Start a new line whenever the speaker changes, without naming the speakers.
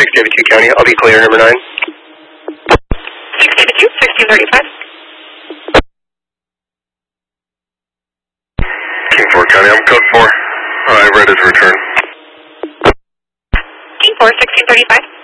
672 County. I'll be clear, number 9.
672, 1635.
King 4 County, I'm code 4. I read his return.
King 4, 1635.